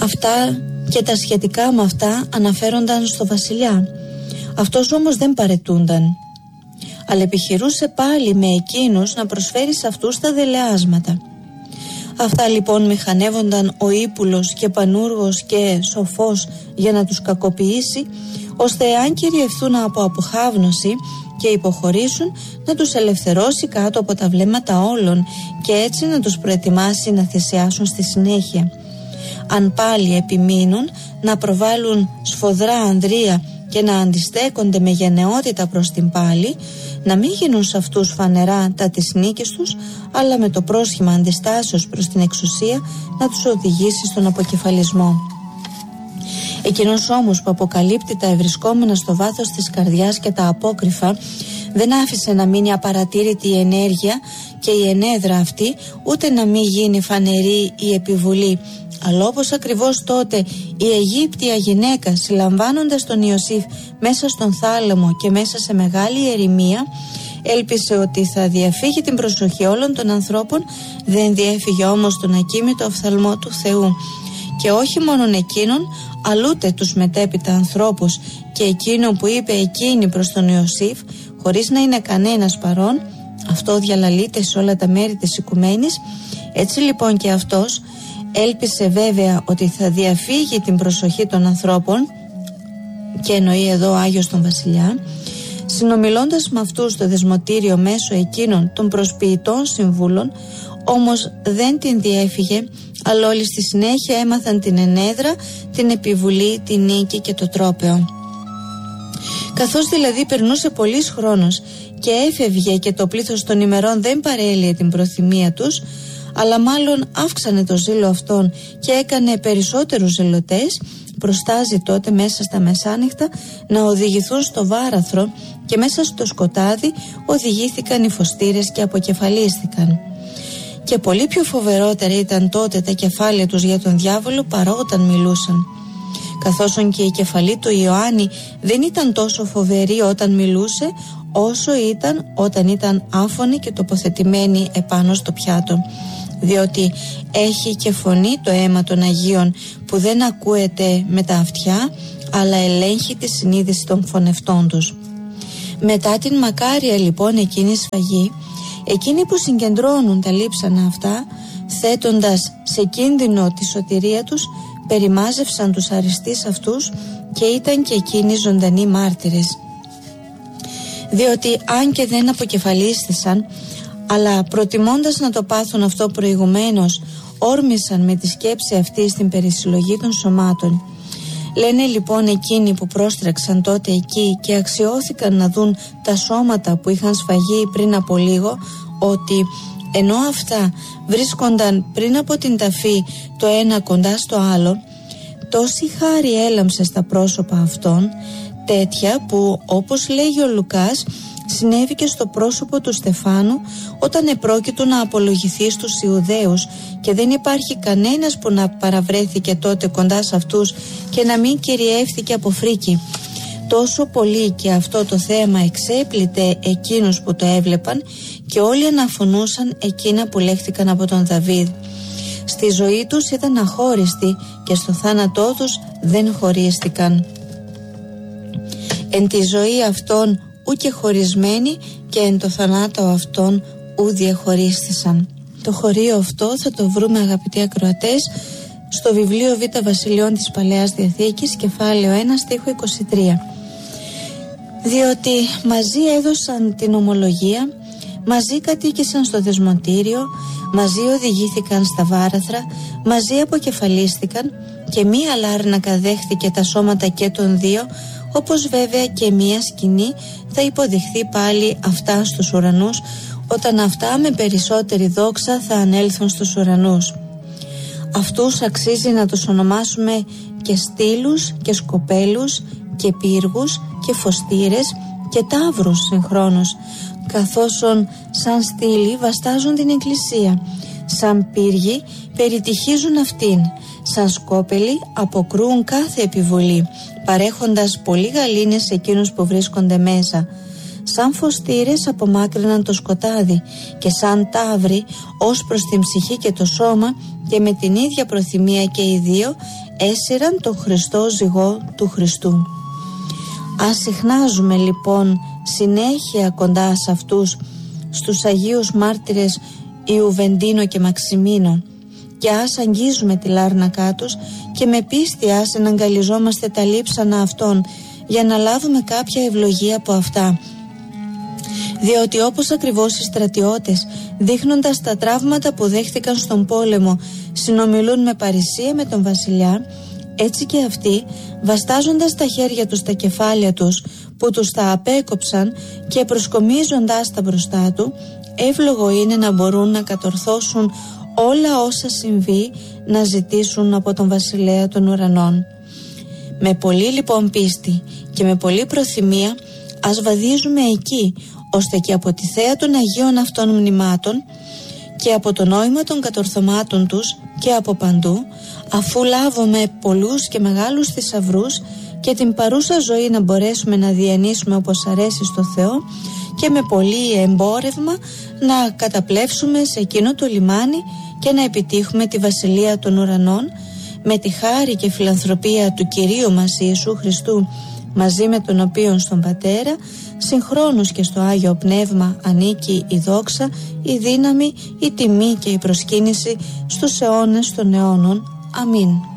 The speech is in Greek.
Αυτά και τα σχετικά με αυτά αναφέρονταν στο βασιλιά. Αυτός όμως δεν παρετούνταν, αλλά επιχειρούσε πάλι με εκείνους να προσφέρει σε αυτούς τα δελεάσματα. Αυτά λοιπόν μηχανεύονταν ο ύπουλος και πανούργος και σοφός για να τους κακοποιήσει, ώστε εάν κυριευθούν από αποχάβνωση και υποχωρήσουν, να τους ελευθερώσει κάτω από τα βλέμματα όλων και έτσι να τους προετοιμάσει να θυσιάσουν στη συνέχεια. Αν πάλι επιμείνουν να προβάλλουν σφοδρά ανδρεία και να αντιστέκονται με γενναιότητα προς την πάλη, να μην γίνουν σε αυτούς φανερά τα της νίκης τους, αλλά με το πρόσχημα αντιστάσεως προς την εξουσία να τους οδηγήσει στον αποκεφαλισμό. Εκείνος όμως που αποκαλύπτει τα ευρισκόμενα στο βάθος της καρδιάς και τα απόκρυφα, δεν άφησε να μείνει απαρατήρητη η ενέργεια και η ενέδρα αυτή, ούτε να μην γίνει φανερή η επιβουλή. Αλλά όπως ακριβώς τότε η Αιγύπτια γυναίκα, συλλαμβάνοντας τον Ιωσήφ μέσα στον θάλαμο και μέσα σε μεγάλη ερημία, έλπισε ότι θα διαφύγει την προσοχή όλων των ανθρώπων, δεν διέφυγε όμως τον ακίμητο οφθαλμό του Θεού. Και όχι μόνον εκείνον, αλλούτε τους μετέπειτα ανθρώπους και εκείνο που είπε εκείνη προς τον Ιωσήφ, χωρίς να είναι κανένας παρόν. Αυτό διαλαλείται σε όλα τα μέρη της οικουμένης. Έτσι λοιπόν και αυτός έλπισε βέβαια ότι θα διαφύγει την προσοχή των ανθρώπων, και εννοεί εδώ ο Άγιος τον Βασιλιά, συνομιλώντας με αυτούς στο δεσμοτήριο μέσω εκείνων των προσποιητών συμβούλων, όμως δεν την διέφυγε, αλλά όλοι στη συνέχεια έμαθαν την ενέδρα, την επιβουλή, την νίκη και το τρόπαιο. Καθώς δηλαδή περνούσε πολύς χρόνος και έφευγε και το πλήθος των ημερών δεν παρέλυε την προθυμία τους, αλλά μάλλον αύξανε το ζήλο αυτών και έκανε περισσότερους ζελωτές, προστάζει τότε μέσα στα μεσάνυχτα να οδηγηθούν στο βάραθρο και μέσα στο σκοτάδι οδηγήθηκαν οι φωστήρες και αποκεφαλίστηκαν. Και πολύ πιο φοβερότερα ήταν τότε τα κεφάλια τους για τον διάβολο παρά όταν μιλούσαν. Καθώς και η κεφαλή του Ιωάννη δεν ήταν τόσο φοβερή όταν μιλούσε, όσο ήταν όταν ήταν άφωνη και τοποθετημένη επάνω στο πιάτο, διότι έχει και φωνή το αίμα των Αγίων που δεν ακούεται με τα αυτιά, αλλά ελέγχει τη συνείδηση των φωνευτών τους. Μετά την μακάρια λοιπόν εκείνη σφαγή, εκείνοι που συγκεντρώνουν τα λείψανα αυτά, θέτοντας σε κίνδυνο τη σωτηρία τους, περιμάζευσαν τους αριστείς αυτούς και ήταν και εκείνοι ζωντανοί μάρτυρες. Διότι αν και δεν αποκεφαλίστησαν, αλλά προτιμώντας να το πάθουν αυτό προηγουμένως, όρμησαν με τη σκέψη αυτή στην περισυλλογή των σωμάτων. Λένε λοιπόν εκείνοι που πρόστρεξαν τότε εκεί και αξιώθηκαν να δουν τα σώματα που είχαν σφαγεί πριν από λίγο, ότι ενώ αυτά βρίσκονταν πριν από την ταφή το ένα κοντά στο άλλο, τόση χάρη έλαμψε στα πρόσωπα αυτών, τέτοια που, όπως λέγει ο Λουκάς, συνέβη και στο πρόσωπο του Στεφάνου όταν επρόκειτο να απολογηθεί στους Ιουδαίους, και δεν υπάρχει κανένας που να παραβρέθηκε τότε κοντά σε αυτούς και να μην κυριεύθηκε από φρίκη. Τόσο πολύ και αυτό το θέμα εξέπλητε εκείνους που το έβλεπαν, και όλοι αναφωνούσαν εκείνα που λέχθηκαν από τον Δαβίδ. Στη ζωή τους ήταν αχώριστοι και στο θάνατό τους δεν χωρίστηκαν. Εν τη ζωή αυτών ου και χωρισμένοι, και εν το θανάτο αυτών ου διαχωρίστησαν. Το χωρίο αυτό θα το βρούμε, αγαπητοί ακροατές, στο βιβλίο Β' Βασιλειών της Παλαιάς Διαθήκης, κεφάλαιο 1, στίχο 23. Διότι μαζί έδωσαν την ομολογία, μαζί κατοίκησαν στο δεσμοτήριο, μαζί οδηγήθηκαν στα βάραθρα, μαζί αποκεφαλίστηκαν, και μία λάρνακα δέχθηκε τα σώματα και των δύο, όπως βέβαια και μία σκηνή θα υποδειχθεί πάλι αυτά στους ουρανούς, όταν αυτά με περισσότερη δόξα θα ανέλθουν στους ουρανούς. Αυτούς αξίζει να τους ονομάσουμε και στήλους και σκοπέλους και πύργους και φωστήρες και ταύρους συγχρόνως, καθώς σαν στήλοι βαστάζουν την εκκλησία, σαν πύργοι περιτυχίζουν αυτήν, σαν σκόπελοι αποκρούουν κάθε επιβολή, παρέχοντας πολύ γαλήνες σε εκείνους που βρίσκονται μέσα. Σαν φωστήρες απομάκρυναν το σκοτάδι, και σαν ταύροι ως προς την ψυχή και το σώμα και με την ίδια προθυμία και οι δύο έσυραν τον Χριστό ζυγό του Χριστού. Ας συχνάζουμε λοιπόν συνέχεια κοντά σε αυτούς, στους Αγίους Μάρτυρες Ιουβεντίνο και Μαξιμίνο, και ας αγγίζουμε τη λάρνακά τους και με πίστη ας εναγκαλιζόμαστε τα λείψανα αυτών για να λάβουμε κάποια ευλογία από αυτά. Διότι όπως ακριβώς οι στρατιώτες, δείχνοντας τα τραύματα που δέχτηκαν στον πόλεμο, συνομιλούν με παρησία με τον βασιλιά, έτσι και αυτοί, βαστάζοντας τα χέρια τους στα κεφάλια τους που τους τα απέκοψαν και προσκομίζοντας τα μπροστά του, εύλογο είναι να μπορούν να κατορθώσουν όλα όσα συμβεί, να ζητήσουν από τον βασιλέα των ουρανών. Με πολύ λοιπόν πίστη και με πολύ προθυμία ας βαδίζουμε εκεί, ώστε και από τη θέα των Αγίων αυτών μνημάτων και από το νόημα των κατορθωμάτων τους και από παντού, αφού λάβουμε πολλούς και μεγάλους θησαυρούς και την παρούσα ζωή να μπορέσουμε να διανύσουμε όπως αρέσει στο Θεό και με πολύ εμπόρευμα να καταπλέψουμε σε εκείνο το λιμάνι και να επιτύχουμε τη Βασιλεία των Ουρανών με τη χάρη και φιλανθρωπία του Κυρίου μας Ιησού Χριστού, μαζί με τον οποίον στον Πατέρα συγχρόνως και στο Άγιο Πνεύμα ανήκει η δόξα, η δύναμη, η τιμή και η προσκύνηση στους αιώνες των αιώνων. Αμήν.